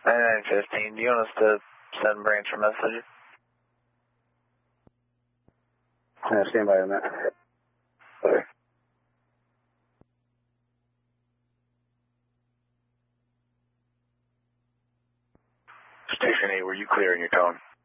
9915, do you want us to send branch a message? Stand by on that. Okay. Station 8, were you clearing your tone?